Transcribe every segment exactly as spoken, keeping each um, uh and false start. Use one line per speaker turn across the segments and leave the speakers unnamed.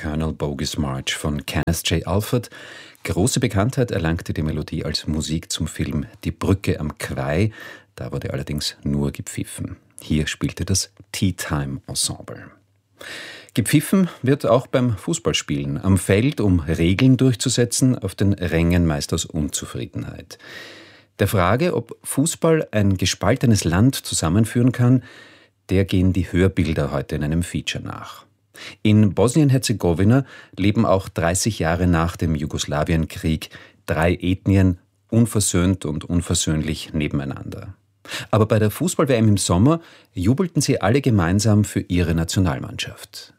Colonel Bogus March von Kenneth J. Alford. Große Bekanntheit erlangte die Melodie als Musik zum Film Die Brücke am Kwai. Da wurde allerdings nur gepfiffen. Hier spielte das Tea Time Ensemble. Gepfiffen wird auch beim Fußballspielen am Feld, um Regeln durchzusetzen, auf den Rängen meist aus Unzufriedenheit. Der Frage, ob Fußball ein gespaltenes Land zusammenführen kann, der gehen die Hörbilder heute in einem Feature nach. In Bosnien-Herzegowina leben auch dreißig Jahre nach dem Jugoslawienkrieg drei Ethnien unversöhnt und unversöhnlich nebeneinander. Aber bei der Fußball-W M im Sommer jubelten sie alle gemeinsam für ihre Nationalmannschaft.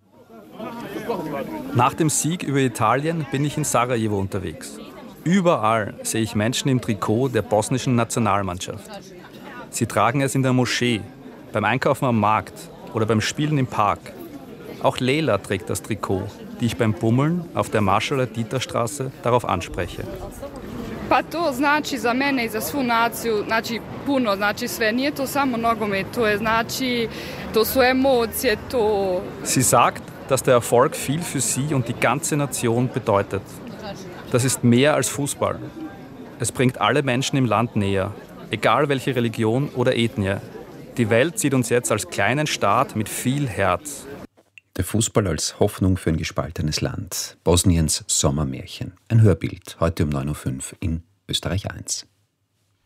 Nach dem Sieg über Italien bin ich in Sarajevo unterwegs. Überall sehe ich Menschen im Trikot der bosnischen Nationalmannschaft. Sie tragen es in der Moschee, beim Einkaufen am Markt oder beim Spielen im Park. Auch Leila trägt das Trikot, die ich beim Bummeln auf der Maršaler-Dieter-Straße darauf anspreche.
Pa to znači za mene I za svu naciju, znači puno, znači sve. Nije to samo nogomet, to je znači, to su emocije, to...
Sie sagt, dass der Erfolg viel für sie und die ganze Nation bedeutet. Das ist mehr als Fußball. Es bringt alle Menschen im Land näher, egal welche Religion oder Ethnie. Die Welt sieht uns jetzt als kleinen Staat mit viel Herz.
Der Fußball als Hoffnung für ein gespaltenes Land. Bosniens Sommermärchen. Ein Hörbild, heute um neun Uhr fünf in Österreich eins.